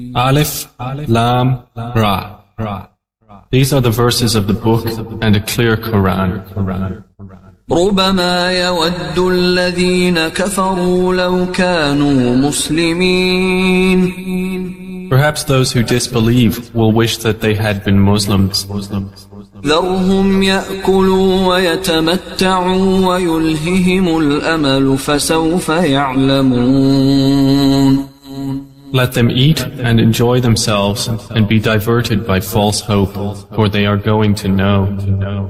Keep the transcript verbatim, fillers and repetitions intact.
Alif, Lam, Ra. These are the verses of the book and a clear Quran. ربما يود الذين كفروا لو كانوا مسلمين. Perhaps those who disbelieve will wish that they had been Muslims. ذرهم يأكلوا ويتمتعوا ويلههم الأمل فسوف يعلمون. Let them eat and enjoy themselves and be diverted by false hope, for they are going to know.